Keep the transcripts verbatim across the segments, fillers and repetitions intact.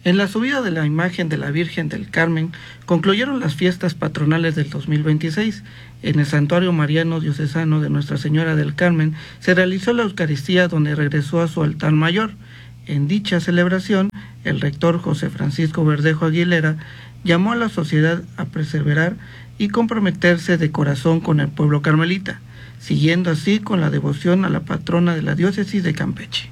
En la subida de la imagen de la Virgen del Carmen concluyeron las fiestas patronales del dos mil veintiséis. En el Santuario Mariano Diocesano de Nuestra Señora del Carmen se realizó la Eucaristía, donde regresó a su altar mayor. En dicha celebración, el rector José Francisco Verdejo Aguilera llamó a la sociedad a perseverar y comprometerse de corazón con el pueblo carmelita, siguiendo así con la devoción a la patrona de la diócesis de Campeche.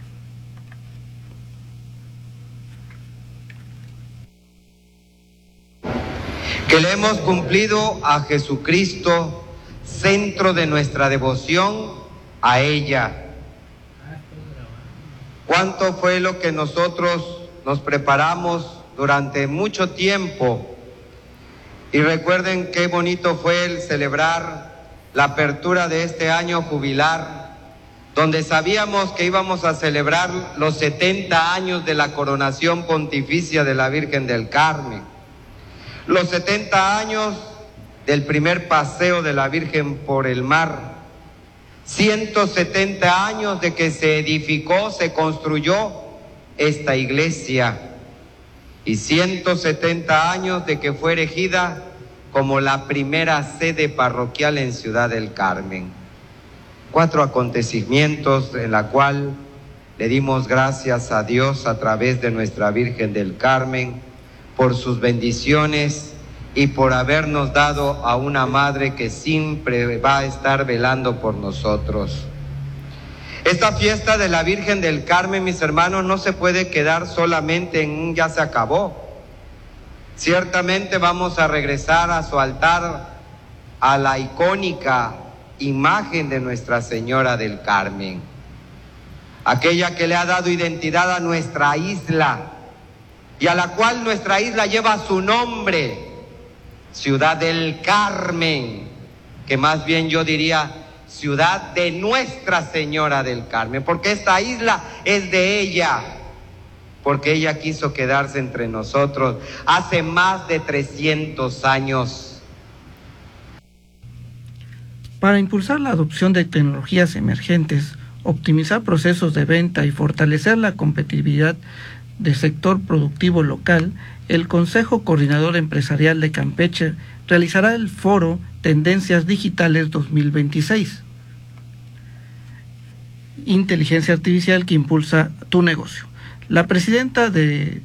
Que le hemos cumplido a Jesucristo, centro de nuestra devoción a ella. ¿Cuánto fue lo que nosotros nos preparamos durante mucho tiempo? Y recuerden qué bonito fue el celebrar la apertura de este año jubilar, donde sabíamos que íbamos a celebrar los setenta años de la coronación pontificia de la Virgen del Carmen. Los setenta años del primer paseo de la Virgen por el mar, ciento setenta años de que se edificó, se construyó esta iglesia, y ciento setenta años de que fue erigida como la primera sede parroquial en Ciudad del Carmen. Cuatro acontecimientos en la cual le dimos gracias a Dios a través de nuestra Virgen del Carmen por sus bendiciones y por habernos dado a una madre que siempre va a estar velando por nosotros. Esta fiesta de la Virgen del Carmen, mis hermanos, no se puede quedar solamente en un ya se acabó. Ciertamente vamos a regresar a su altar, a la icónica imagen de Nuestra Señora del Carmen, aquella que le ha dado identidad a nuestra isla, y a la cual nuestra isla lleva su nombre, Ciudad del Carmen, que más bien yo diría Ciudad de Nuestra Señora del Carmen, porque esta isla es de ella, porque ella quiso quedarse entre nosotros hace más de trescientos años. Para impulsar la adopción de tecnologías emergentes, optimizar procesos de venta y fortalecer la competitividad del sector productivo local, el Consejo Coordinador Empresarial de Campeche realizará el foro Tendencias Digitales dos mil veintiséis. Inteligencia artificial que impulsa tu negocio. La presidenta de,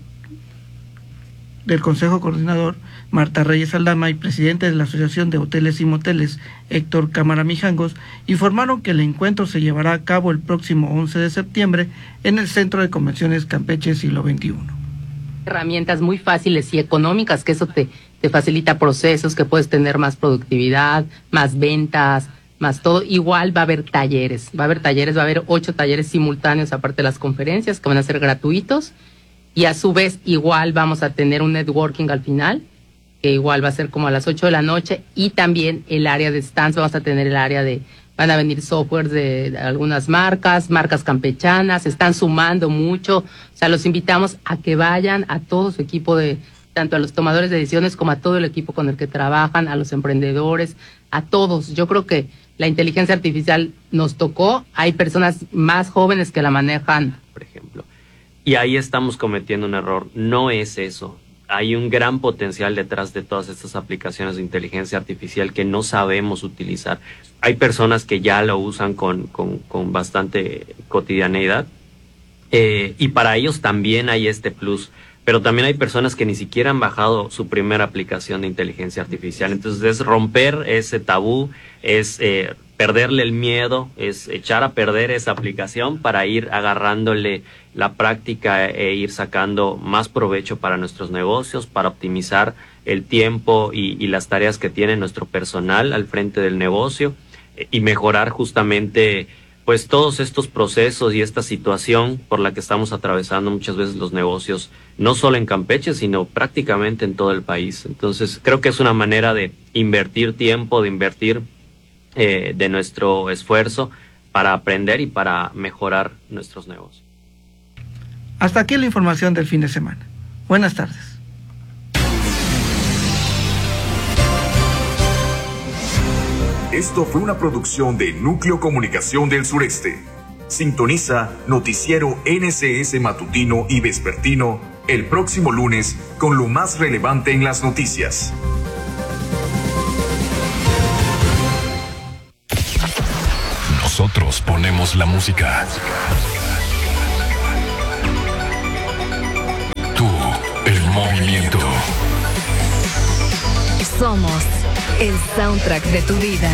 del Consejo Coordinador, Marta Reyes Aldama, y presidente de la Asociación de Hoteles y Moteles, Héctor Cámara Mijangos, informaron que el encuentro se llevará a cabo el próximo once de septiembre en el Centro de Convenciones Campeche Siglo veintiuno. Herramientas muy fáciles y económicas, que eso te, te facilita procesos, que puedes tener más productividad, más ventas, más todo. Igual va a haber talleres, va a haber talleres, va a haber ocho talleres simultáneos, aparte de las conferencias, que van a ser gratuitos, y a su vez igual vamos a tener un networking al final, que igual va a ser como a las ocho de la noche, y también el área de stands, vamos a tener el área de, van a venir softwares de, de algunas marcas, marcas campechanas, se están sumando mucho, o sea, los invitamos a que vayan, a todo su equipo de, tanto a los tomadores de decisiones como a todo el equipo con el que trabajan, a los emprendedores, a todos. Yo creo que la inteligencia artificial nos tocó, hay personas más jóvenes que la manejan, por ejemplo, y ahí estamos cometiendo un error, no es eso. Hay un gran potencial detrás de todas estas aplicaciones de inteligencia artificial que no sabemos utilizar. Hay personas que ya lo usan con, con, con bastante cotidianeidad, eh, y para ellos también hay este plus. Pero también hay personas que ni siquiera han bajado su primera aplicación de inteligencia artificial. Entonces es romper ese tabú, es eh, perderle el miedo, es echar a perder esa aplicación para ir agarrándole la práctica e ir sacando más provecho para nuestros negocios, para optimizar el tiempo y, y las tareas que tiene nuestro personal al frente del negocio, eh, y mejorar justamente pues todos estos procesos y esta situación por la que estamos atravesando muchas veces los negocios, no solo en Campeche, sino prácticamente en todo el país. Entonces creo que es una manera de invertir tiempo, de invertir eh, de nuestro esfuerzo para aprender y para mejorar nuestros negocios. Hasta aquí la información del fin de semana. Buenas tardes. Esto fue una producción de Núcleo Comunicación del Sureste. Sintoniza Noticiero N C S Matutino y Vespertino el próximo lunes con lo más relevante en las noticias. Nosotros ponemos la música. Tú, el movimiento. Somos el soundtrack de tu vida.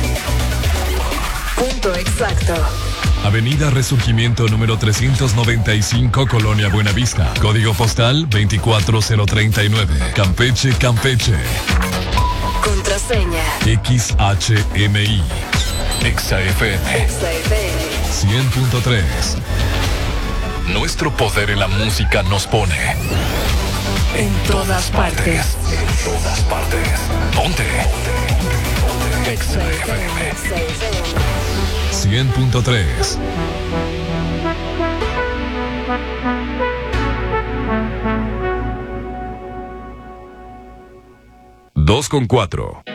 Punto exacto. Avenida Resurgimiento número trescientos noventa y cinco, Colonia Buenavista. Código postal veinticuatro cero treinta y nueve. Campeche, Campeche. Contraseña X H M I. Exa F M. Exa F M. cien punto tres. Nuestro poder en la música nos pone en todas partes. En todas partes. Ponte. Exa F M. cien punto tres. Dos con cuatro.